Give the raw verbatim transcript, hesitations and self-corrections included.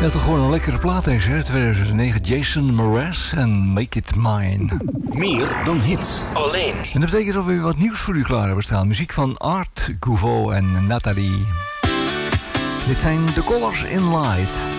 Ja, toch gewoon een lekkere plaat deze, hè? tweeduizend negen, Jason Mraz en Make It Mine. Meer dan hits. Alleen. En dat betekent dat we weer wat nieuws voor u klaar hebben staan. Muziek van Art Gouveau en Nathalie. Dit zijn The Colors in Light.